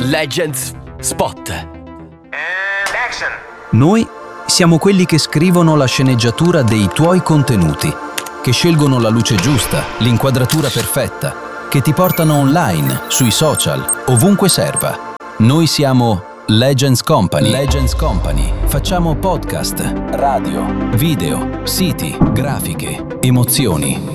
Legends Spot. And action. Noi siamo quelli che scrivono la sceneggiatura dei tuoi contenuti, che scelgono la luce giusta, l'inquadratura perfetta, che ti portano online, sui social, ovunque serva. Noi siamo Legends Company. Legends Company. Facciamo podcast, radio, video, siti, grafiche, emozioni.